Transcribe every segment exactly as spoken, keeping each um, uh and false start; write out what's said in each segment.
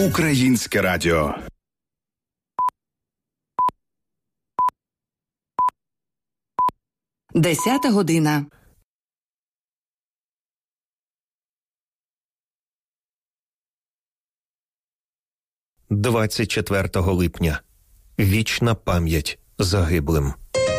Українське радіо. Десята година. двадцять четвертого липня. Вічна пам'ять загиблим.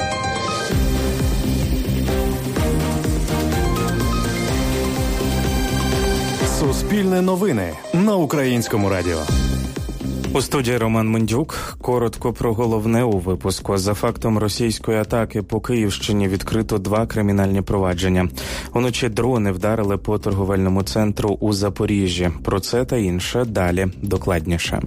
Суспільне новини на Українському радіо. У студії Роман Мендюк. Коротко про головне у випуску. За фактом російської атаки по Київщині відкрито два кримінальні провадження. Уночі дрони вдарили по торговельному центру у Запоріжжі. Про це та інше далі докладніше.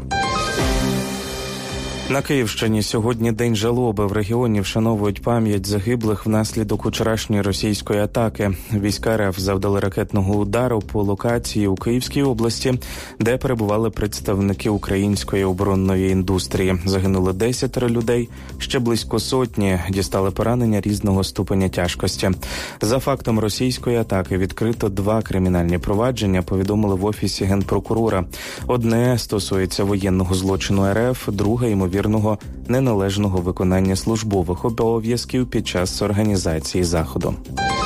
На Київщині сьогодні День жалоби. В регіоні вшановують пам'ять загиблих внаслідок вчорашньої російської атаки. Війська РФ завдали ракетного удару по локації у Київській області, де перебували представники української оборонної індустрії. Загинули десятеро людей, ще близько сотні дістали поранення різного ступеня тяжкості. За фактом російської атаки відкрито два кримінальні провадження, повідомили в Офісі Генпрокурора. Одне стосується воєнного злочину РФ, друге – ймовірно, неналежного виконання службових обов'язків під час організації заходу.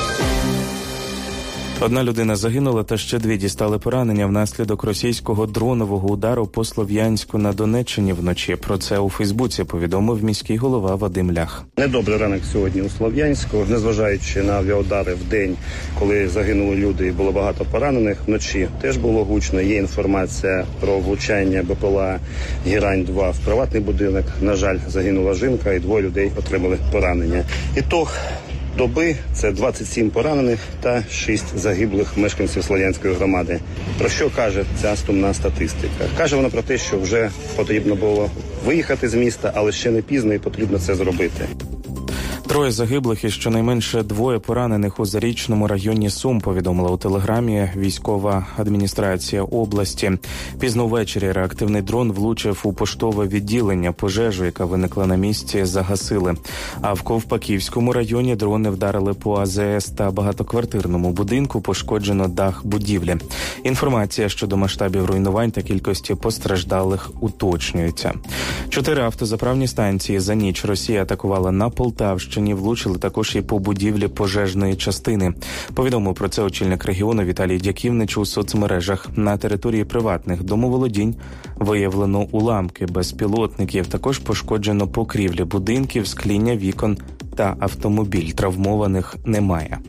Одна людина загинула та ще дві дістали поранення внаслідок російського дронового удару по Слов'янську на Донеччині вночі. Про це у Фейсбуці повідомив міський голова Вадим Лях. Недобрий ранок сьогодні у Слов'янську. Незважаючи на авіаудари в день, коли загинули люди і було багато поранених, вночі теж було гучно. Є інформація про влучання БПЛА Герань-два в приватний будинок. На жаль, загинула жінка і двоє людей отримали поранення. Ітог доби – це двадцять сім поранених та шість загиблих мешканців Слов'янської громади. Про що каже ця сумна статистика? Каже вона про те, що вже потрібно було виїхати з міста, але ще не пізно і потрібно це зробити. Троє загиблих і щонайменше двоє поранених у Зарічному районі Сум, повідомила у Телеграмі військова адміністрація області. Пізно ввечері реактивний дрон влучив у поштове відділення. Пожежу, яка виникла на місці, загасили. А в Ковпаківському районі дрони вдарили по АЗС та багатоквартирному будинку, пошкоджено дах будівлі. Інформація щодо масштабів руйнувань та кількості постраждалих уточнюється. Чотири автозаправні станції за ніч Росія атакувала на Полтавщині. Влучили також і по будівлі пожежної частини. Повідомив про це очільник регіону Віталій Дяківнич у соцмережах. На території приватних домоволодінь виявлено уламки безпілотників. Також пошкоджено покрівлі будинків, скління вікон та автомобіль. Травмованих немає.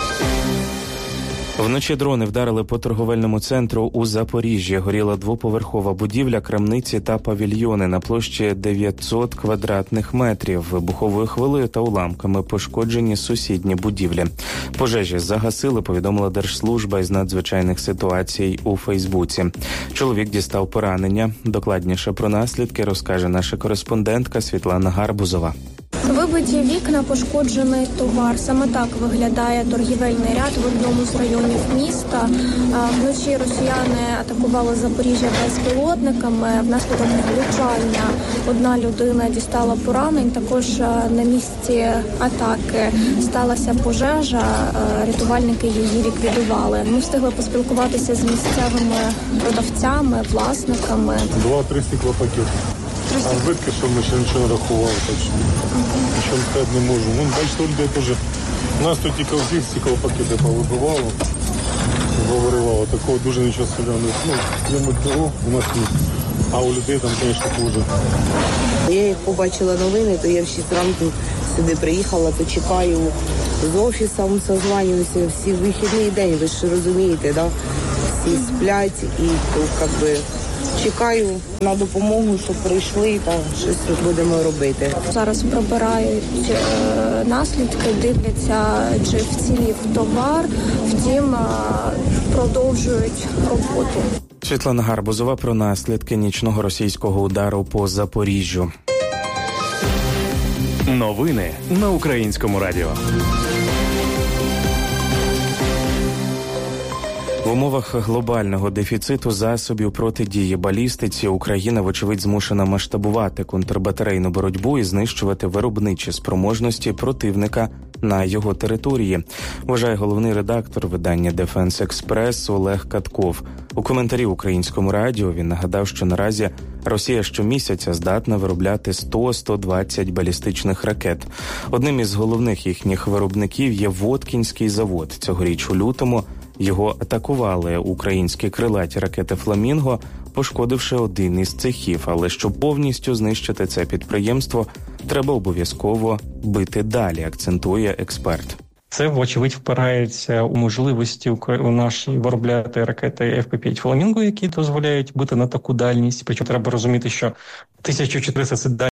Вночі дрони вдарили по торговельному центру у Запоріжжі. Горіла двоповерхова будівля, крамниці та павільйони на площі дев'ятсот квадратних метрів. Вибуховою хвилею та уламками пошкоджені сусідні будівлі. Пожежі загасили, повідомила Держслужба із надзвичайних ситуацій у Фейсбуці. Чоловік дістав поранення. Докладніше про наслідки розкаже наша кореспондентка Світлана Гарбузова. Вибиті вікна, пошкоджений товар. Саме так виглядає торгівельний ряд в одному з районів міста. Вночі росіяни атакували Запоріжжя безпілотниками. Внаслідок влучання одна людина дістала поранень. Також на місці атаки сталася пожежа. Рятувальники її ліквідували. Ми встигли поспілкуватися з місцевими продавцями, власниками. Два-три стеклопакети. А збитки, що ми ще нічого не рахували, так що нічого сказати не можу. Ну, бачите, людей теж, у нас тут тільки всіх стеклопакети повибивало, повиривало, такого дуже нічого соляного. Ну, клімат того у нас ні, а у людей там, звісно, хуже. Я як побачила новини, то я в шість ранку сюди приїхала, то чекаю з офісом, созванююся, всі вихідний день, ви ж розумієте, да? Всі сплять і то, як би, чекаю на допомогу, щоб прийшли та щось будемо робити. Зараз прибирають е, наслідки, дивляться, чи вцілів товар, втім е, продовжують роботу. Світлана Гарбузова про наслідки нічного російського удару по Запоріжжю. Новини на Українському радіо. В умовах глобального дефіциту засобів протидії балістиці Україна, вочевидь, змушена масштабувати контрбатарейну боротьбу і знищувати виробничі спроможності противника на його території, вважає головний редактор видання «Дефенс Експрес» Олег Катков. У коментарі Українському радіо він нагадав, що наразі Росія щомісяця здатна виробляти сто - сто двадцять балістичних ракет. Одним із головних їхніх виробників є Воткінський завод. Цьогоріч у лютому його атакували українські крилаті ракети «Фламінго», пошкодивши один із цехів. Але щоб повністю знищити це підприємство, треба обов'язково бити далі, акцентує експерт. Це, вочевидь, впирається у можливості у наші виробляти ракети еф пі п'ять «Фламінго», які дозволяють бити на таку дальність. Причому треба розуміти, що тисяча чотириста – це дальність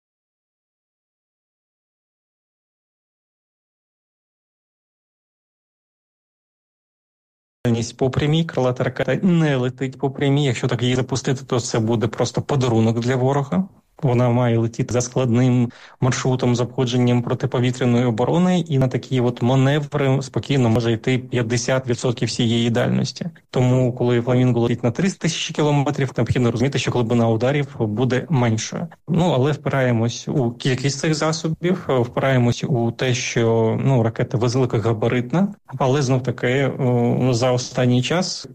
по прямій, крилата ракета не летить по прямій. Якщо так її запустити, то це буде просто подарунок для ворога. Вона має летіти за складним маршрутом з обходженням протиповітряної оборони, і на такі от маневри спокійно може йти п'ятдесят відсотків всієї дальності. Тому, коли «Фламінго» летить на триста тисяч кілометрів, необхідно розуміти, що глибина ударів буде меншою. Ну, але впираємось у кількість цих засобів, впираємось у те, що ну, ракета великогабаритна, але знов-таки за останній час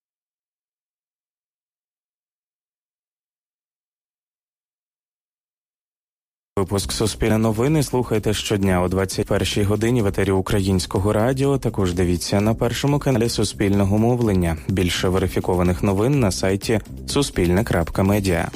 Випуск «Суспільне новини» слухайте щодня о двадцять першій годині в етері Українського радіо. Також дивіться на першому каналі Суспільного мовлення. Більше верифікованих новин на сайті суспільне крапка медіа.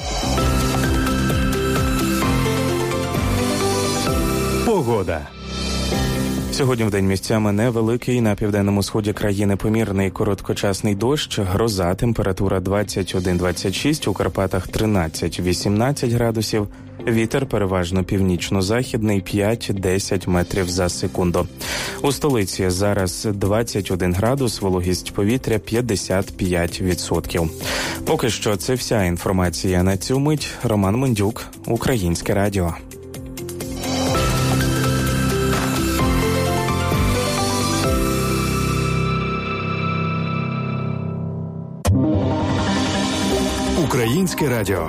Погода. Сьогодні вдень місцями невеликий, на південному сході країни помірний короткочасний дощ, гроза, температура двадцять один - двадцять шість, у Карпатах тринадцять - вісімнадцять градусів, вітер переважно північно-західний п'ять - десять метрів за секунду. У столиці зараз двадцять один градус, вологість повітря п'ятдесят п'ять відсотків. Поки що це вся інформація на цю мить. Роман Мондюк, Українське радіо. Українське радіо.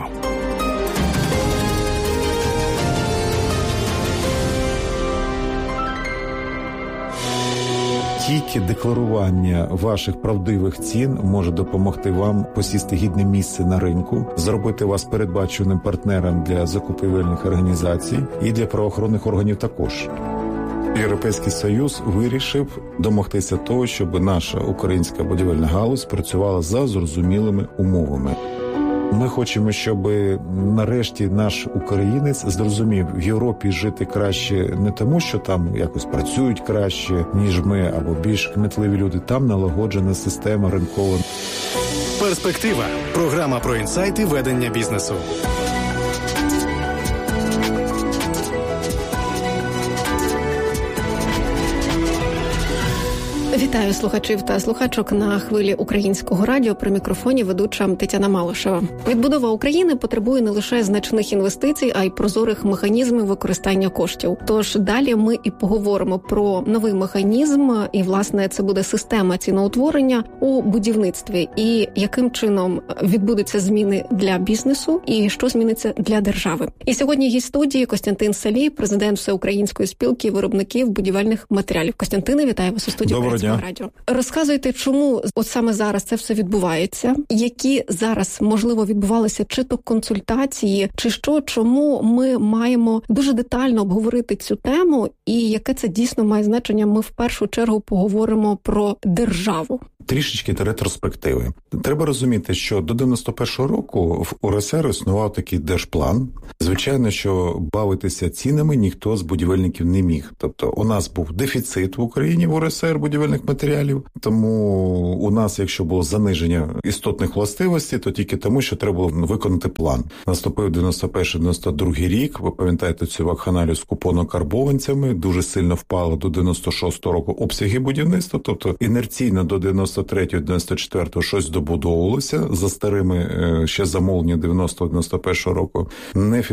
Тільки декларування ваших правдивих цін може допомогти вам посісти гідне місце на ринку, зробити вас передбачуваним партнером для закупівельних організацій і для правоохоронних органів також. Європейський Союз вирішив домогтися того, щоб наша українська будівельна галузь працювала за зрозумілими умовами. Ми хочемо, щоб нарешті наш українець зрозумів, в Європі жити краще не тому, що там якось працюють краще, ніж ми, або більш кмітливі люди. Там налагоджена система ринкова. Перспектива. Програма про інсайти ведення бізнесу. Вітаю слухачів та слухачок на хвилі Українського радіо. При мікрофоні ведуча Тетяна Малишева. Відбудова України потребує не лише значних інвестицій, а й прозорих механізмів використання коштів. Тож далі ми і поговоримо про новий механізм, і, власне, це буде система ціноутворення у будівництві, і яким чином відбудуться зміни для бізнесу, і що зміниться для держави. І сьогодні гість студії Костянтин Салій, президент Всеукраїнської спілки виробників будівельних матеріалів. Костянтине, вітаю вас у студії. Доброго дня. Радіо. Розказуйте, чому от саме зараз це все відбувається, які зараз, можливо, відбувалися чи то консультації, чи що, чому ми маємо дуже детально обговорити цю тему, і яке це дійсно має значення. Ми в першу чергу поговоримо про державу. Трішечки ретроспективи. Треба розуміти, що до дев'яносто першого року в у ер ес ер існував такий держплан. Звичайно, що бавитися цінами ніхто з будівельників не міг. Тобто у нас був дефіцит в Україні в у ер ес ер будівельних матеріалів, тому у нас, якщо було заниження істотних властивостей, то тільки тому, що треба було виконати план. Наступив дев'яносто перший - дев'яносто другий рік, ви пам'ятаєте цю вакханалію з купонокарбованцями, дуже сильно впало до дев'яносто шостого року обсяги будівництва, тобто інерційно до дев'яносто третього - дев'яносто четвертого щось добудовувалося за старими ще замовлення дев'яносто - дев'яносто першого року. Не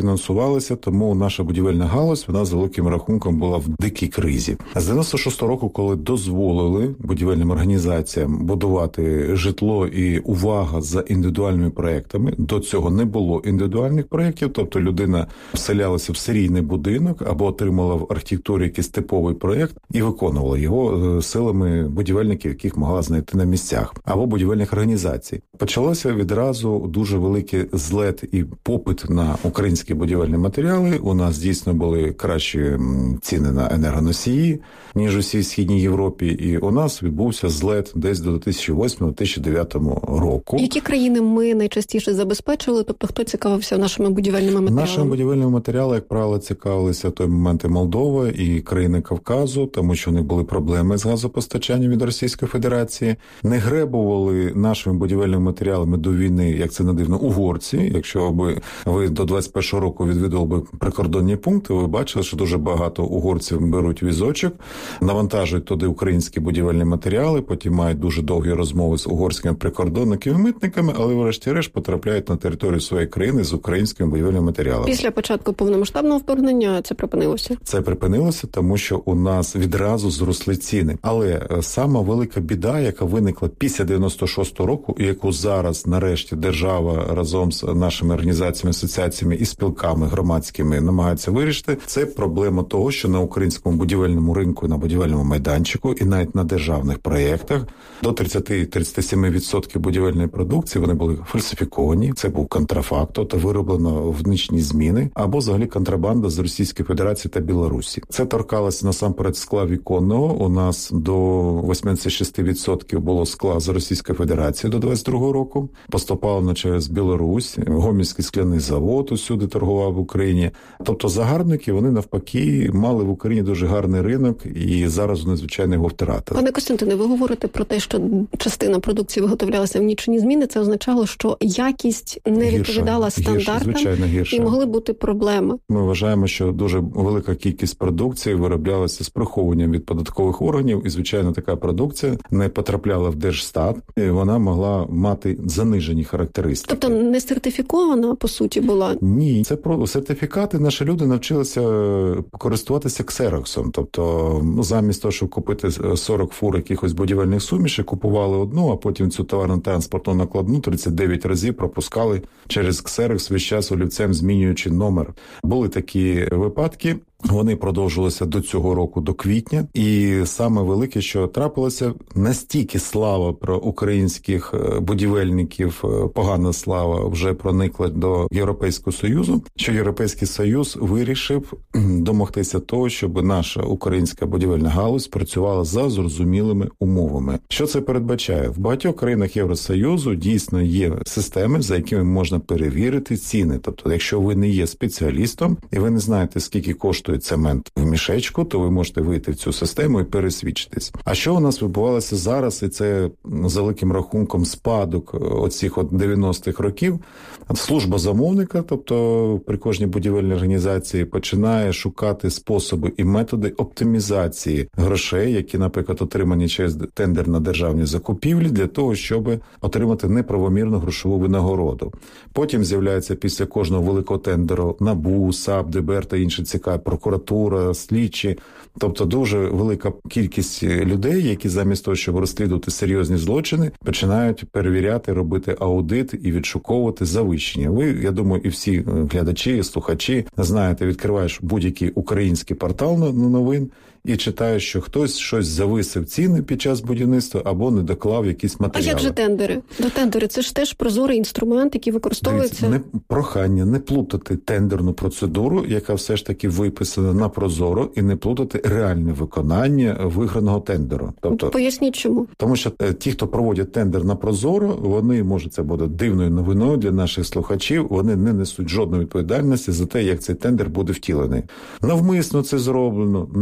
фінансувалися, тому наша будівельна галузь, вона з великим рахунком була в дикій кризі. З дев'яносто шостого року, коли дозволили будівельним організаціям будувати житло і увага за індивідуальними проектами, до цього не було індивідуальних проєктів, тобто людина вселялася в серійний будинок або отримала в архітектурі якийсь типовий проєкт і виконувала його силами будівельників, яких могла знайти на місцях, або будівельних організацій. Почалося відразу дуже великий злет і попит на українські будівельні матеріали. У нас дійсно були кращі ціни на енергоносії, ніж у всій Східній Європі, і у нас відбувся злет десь до дві тисячі восьмого - дві тисячі дев'ятого року. Які країни ми найчастіше забезпечили? Тобто хто цікавився нашими будівельними матеріалами? Нашими будівельними матеріалами, як правило, цікавилися в той момент і Молдова, і країни Кавказу, тому що у них були проблеми з газопостачанням від Російської Федерації. Не гребували нашими будівельними матеріалами до війни, як це не дивно, угорці. Якщо би ви до двадцять першого року відвідували би прикордонні пункти, ви бачили, що дуже багато угорців беруть візочок, навантажують туди українські будівельні матеріали, потім мають дуже довгі розмови з угорськими прикордонниками і митниками, але врешті-решт потрапляють на територію своєї країни з українськими будівельними матеріалами. Після початку повномасштабного вторгнення це припинилося? Це припинилося, тому що у нас відразу зросли ціни. Але сама велика біда, яка виникла після дев'яносто шостого року, і яку зараз, нарешті, держава разом з нашими організаціями, асоціаціями і спілками громадськими намагається вирішити, це проблема того, що на українському будівельному ринку, на будівельному майданчику і навіть на державних проєктах до тридцять - тридцять сім відсотків будівельної продукції вони були фальсифіковані, це був контрафакт, тобто вироблено в нічні зміни, або взагалі контрабанда з Російської Федерації та Білорусі. Це торкалося насамперед скла віконного. У нас до вісімдесят шість відсотків було скла з Російської Федерації до двадцять другого року. Поступало через Білорусь, Гомельський скляний завод усюди торгував в Україні. Тобто загарбники, вони навпаки мали в Україні дуже гарний ринок, і зараз вони, звичайно, його втратили. Пане Костянтине, ви говорите про те, що частина продукції виготовлялася в нічні зміни. Це означало, що якість не гірша, відповідала стандартам, гірша, звичайно, гірша. І могли бути проблеми. Ми вважаємо, що дуже велика кількість продукції вироблялася з приховуванням від податкових органів, і, звичайно, така продукція не потрапляла в Держстат, і вона могла мати занижені характеристики. Тобто не сертифікована, по суті, була? Ні, це про сертифікати. Наші люди навчилися користуватися ксероксом. Тобто замість того, щоб купити сорок фур якихось будівельних сумішей, купували одну, а потім цю товарно-транспортну накладну тридцять дев'ять разів пропускали через ксерокс, весь час олівцем змінюючи номер. Були такі випадки. Вони продовжилися до цього року, до квітня. І саме велике, що трапилося, настільки слава про українських будівельників, погана слава вже проникла до Європейського Союзу, що Європейський Союз вирішив домогтися того, щоб наша українська будівельна галузь працювала за зрозумілими умовами. Що це передбачає? В багатьох країнах Євросоюзу дійсно є системи, за якими можна перевірити ціни. Тобто, якщо ви не є спеціалістом і ви не знаєте, скільки коштує цемент в мішечку, то ви можете вийти в цю систему і пересвідчитись. А що у нас відбувалося зараз, і це за великим рахунком спадок оцих от дев'яностих років, служба замовника, тобто при кожній будівельній організації починає шукати способи і методи оптимізації грошей, які, наприклад, отримані через тендер на державні закупівлі, для того, щоб отримати неправомірну грошову винагороду. Потім з'являється після кожного великого тендеру НАБУ, САП, ДБР та інші ЦК, прокуратура, слідчі. Тобто дуже велика кількість людей, які замість того, щоб розслідувати серйозні злочини, починають перевіряти, робити аудит і відшуковувати завищення. Ви, я думаю, і всі глядачі, слухачі знаєте, відкриваєш будь-який український портал новин і читаєш, що хтось щось зависив ціни під час будівництва або не доклав якісь матеріали. А як же тендери? До тендери це ж теж прозорий інструмент, який використовується. Дивіться, не прохання не плутати тендерну процедуру, яка все ж таки виписана на прозоро, і не плутати реальне виконання виграного тендеру. Тобто, поясніть чому? Тому що ті, хто проводять тендер на прозоро, вони, може, це буде дивною новиною для наших слухачів, вони не несуть жодної відповідальності за те, як цей тендер буде втілений. Навмисно це зроблено, не навмисно.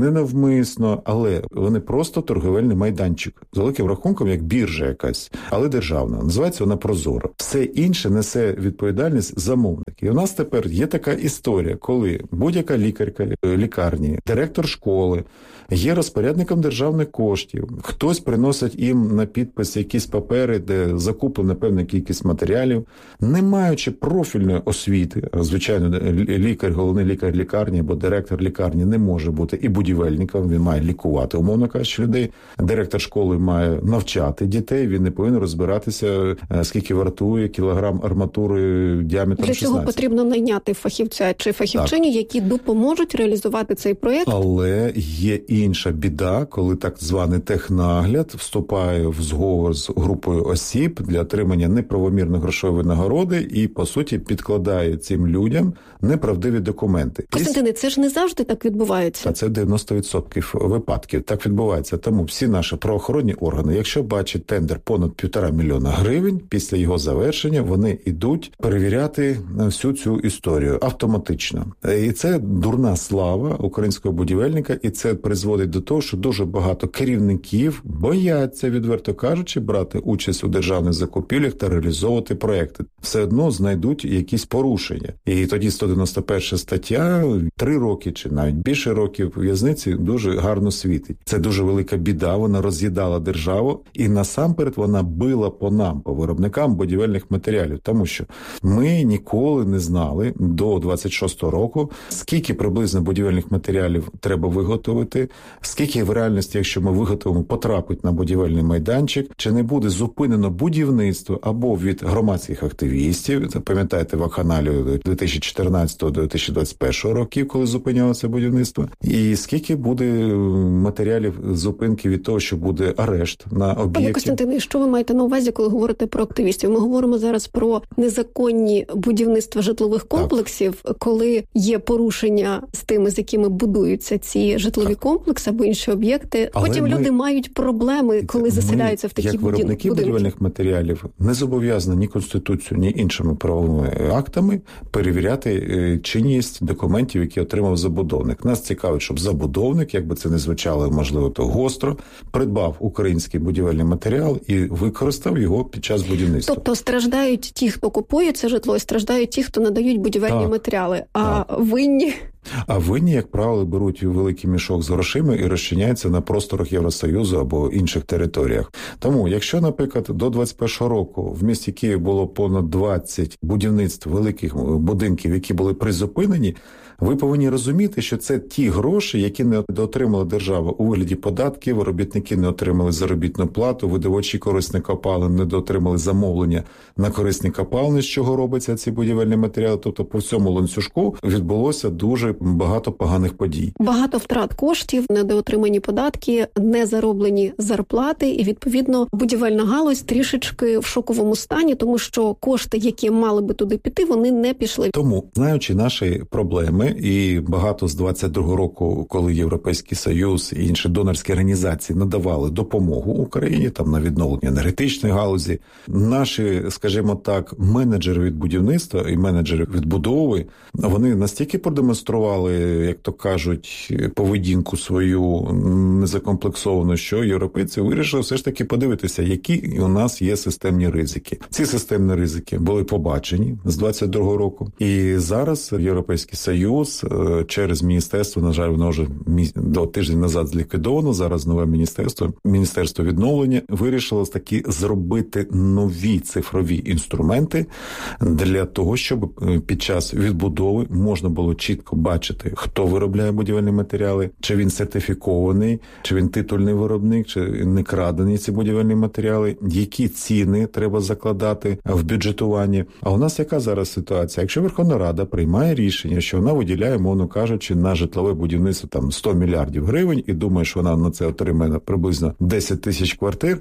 навмисно, але вони просто торговельний майданчик. З великим рахунком, як біржа якась, але державна. Називається вона прозоро. Все інше несе відповідальність замовник. І у нас тепер є така історія, коли будь-яка лікарка лікарні, директор школи є розпорядником державних коштів. Хтось приносить їм на підпис якісь папери, де закуплена певна кількість матеріалів, не маючи профільної освіти. Звичайно, лікар, головний лікар лікарні або директор лікарні не може бути і будівельником, він має лікувати, умовно кажучи, людей. Директор школи має навчати дітей, він не повинен розбиратися, скільки вартує кілограм арматури діаметром Для шістнадцять. цього потрібно найняти фахівця чи фахівчині, так, які допоможуть реалізувати цей проєкт. Але є інша біда, коли так званий технагляд вступає в зговор з групою осіб для отримання неправомірної грошової нагороди і, по суті, підкладає цим людям неправдиві документи. Костянтине, це ж не завжди так відбувається. А це дев'яносто відсотків випадків. Так відбувається. Тому всі наші правоохоронні органи, якщо бачать тендер понад півтора мільйона гривень, після його завершення вони йдуть перевіряти всю цю історію автоматично. І це дурна слава українського будівельника, і це призводить до того, що дуже багато керівників бояться, відверто кажучи, брати участь у державних закупівлях та реалізовувати проекти. Все одно знайдуть якісь порушення. І тоді сто дев'яносто перша стаття, три роки чи навіть більше років в'язниці дуже гарно світить. Це дуже велика біда, вона роз'їдала державу і насамперед вона била по нам, по виробникам будівельних матеріалів, тому що ми ніколи не знали до двадцять шостого року, скільки приблизно будівельних матеріалів треба виготовити, скільки в реальності, якщо ми виготовимо, потрапить на будівельний майданчик, чи не буде зупинено будівництво або від громадських активістів, пам'ятаєте, вакханалію дві тисячі чотирнадцятого - дві тисячі двадцять першого років, коли зупинялося будівництво, і скільки буде матеріалів зупинки від того, що буде арешт на об'єкті. Пане Костянтине, що ви маєте на увазі, коли говорите про активістів? Ми говоримо зараз про незаконні будівництва житлових комплексів, так, коли є порушення з тими, з якими будуються ці житлові так. комплекси або інші об'єкти. Але потім ми, люди мають проблеми, коли заселяються в такі будинки. Як виробники будівельних матеріалів не зобов'язані ні Конституцією, ні іншими правовими актами перевіряти чинність документів, які отримав забудовник. Нас цікавить, щоб забудовник, якби це не звучало, можливо, то гостро, придбав український будівельний матеріал і використав його під час будівництва. Тобто страждають ті, хто купує це житло, і страждають ті, хто надають будівельні так, матеріали, а так. винні... А винні, як правило, беруть великий мішок з грошима і розчиняються на просторах Євросоюзу або інших територіях. Тому, якщо, наприклад, до двадцять першого року в місті Київ було понад двадцять будівництв великих будинків, які були призупинені, ви повинні розуміти, що це ті гроші, які не отримала держава у вигляді податків, робітники не отримали заробітну плату, видобувачі корисних копалин не дотримали замовлення на корисні копалини, з чого робиться ці будівельні матеріали. Тобто по всьому ланцюжку відбулося дуже багато поганих подій. Багато втрат коштів, недоотримані податки, незароблені зарплати і, відповідно, будівельна галузь трішечки в шоковому стані, тому що кошти, які мали би туди піти, вони не пішли. Тому, знаючи наші проблеми, і багато з двадцять другого року, коли Європейський Союз і інші донорські організації надавали допомогу Україні там на відновлення енергетичної галузі, наші, скажімо так, менеджери від будівництва і менеджери від будови, вони настільки продемонстрували, як то кажуть, поведінку свою незакомплексовану, що європейці вирішили все ж таки подивитися, які у нас є системні ризики. Ці системні ризики були побачені з двадцять другого року. І зараз Європейський Союз через міністерство, на жаль, воно вже до тиждень назад зліквідовано, зараз нове міністерство, Міністерство відновлення, вирішило таки зробити нові цифрові інструменти для того, щоб під час відбудови можна було чітко бачити, хто виробляє будівельні матеріали, чи він сертифікований, чи він титульний виробник, чи не крадені ці будівельні матеріали, які ціни треба закладати в бюджетуванні. А у нас яка зараз ситуація? Якщо Верховна Рада приймає рішення, що вона виділяє, мовно кажучи, на житлове будівництво там сто мільярдів гривень і думає, що вона на це отримає приблизно десять тисяч квартир,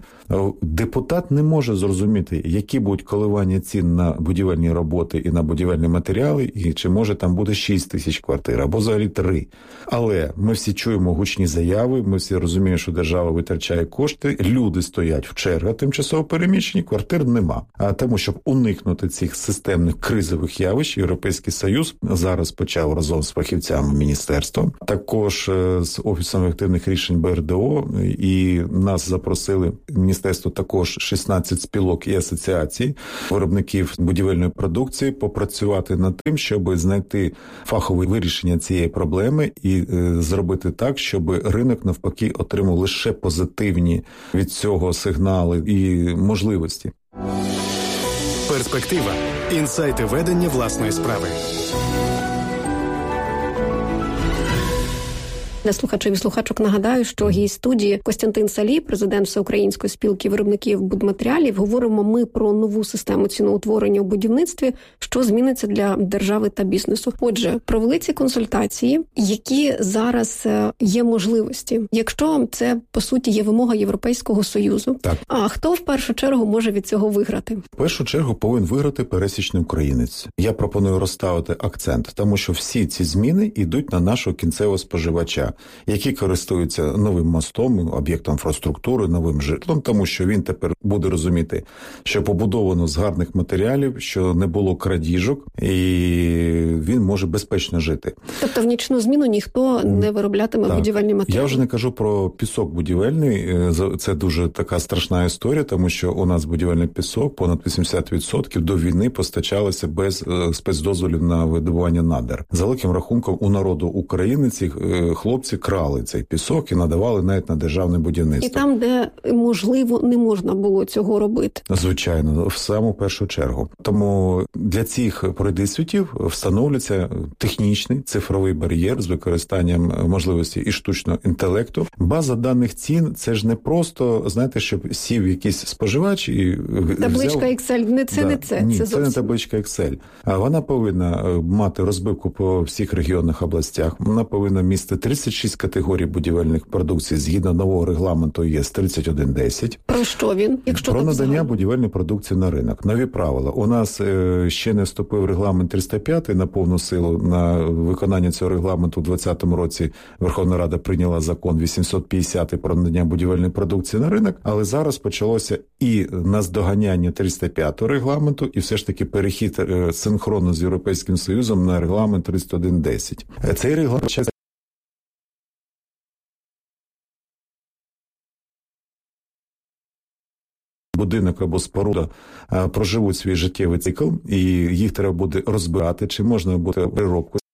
депутат не може зрозуміти, які будуть коливання цін на будівельні роботи і на будівельні матеріали, і чи може там буде шість тисяч квартир. квартири, або взагалі три. Але ми всі чуємо гучні заяви, ми всі розуміємо, що держава витрачає кошти, люди стоять в чергах тимчасово переміщені, квартир нема. А тому, щоб уникнути цих системних кризових явищ, Європейський Союз зараз почав разом з фахівцями міністерства, також з Офісом ефективних рішень Б Р Д О, і нас запросили міністерство також шістнадцять спілок і асоціацій виробників будівельної продукції попрацювати над тим, щоб знайти фахове вирішення цієї проблеми і е, зробити так, щоб ринок навпаки отримав лише позитивні від цього сигнали і можливості. Перспектива. Інсайти ведення власної справи. Для слухачів і слухачок нагадаю, що гість студії Костянтин Салій, президент Всеукраїнської спілки виробників будматеріалів. Говоримо ми про нову систему ціноутворення у будівництві, що зміниться для держави та бізнесу. Отже, провели ці консультації, які зараз є можливості, якщо це, по суті, є вимога Європейського Союзу. Так. А хто в першу чергу може від цього виграти? В першу чергу повинен виграти пересічний українець. Я пропоную розставити акцент, тому що всі ці зміни йдуть на нашого кінцевого споживача, які користуються новим мостом, об'єктом інфраструктури, новим житлом, тому що він тепер буде розуміти, що побудовано з гарних матеріалів, що не було крадіжок, і він може безпечно жити. Тобто в нічну зміну ніхто не вироблятиме так. будівельні матеріали? Я вже не кажу про пісок будівельний, це дуже така страшна історія, тому що у нас будівельний пісок, понад вісімдесят відсотків до війни постачалося без спецдозволів на видобування надр. За великим рахунком у народу України ці хлопці крали цей пісок і надавали навіть на державне будівництво. І там, де, можливо, не можна було цього робити. Звичайно, в саму першу чергу. Тому для цих пройдисвітів встановлюється технічний цифровий бар'єр з використанням можливості і штучного інтелекту. База даних цін – це ж не просто, знаєте, щоб сів якийсь споживач і табличка взяв... Excel, не це, да. не це. Ні, це, це не табличка Excel. А вона повинна мати розбивку по всіх регіонних областях. Вона повинна містити тридцять шість категорій будівельних продукцій згідно нового регламенту Є С тридцять один десять. Про що він? Якщо Про так надання взагалі? будівельної продукції на ринок. Нові правила. У нас е, ще не вступив регламент триста п'ять на повну силу. На виконання цього регламенту у двадцятому році Верховна Рада прийняла закон вісімсот п'ятдесят про надання будівельної продукції на ринок, але зараз почалося і наздоганяння триста п'ятого регламенту, і все ж таки перехід е, синхронно з Європейським Союзом на регламент триста один десять. Цей регламент будинок або споруда проживуть свій життєвий цикл, і їх треба буде розбирати, чи можна буде переробку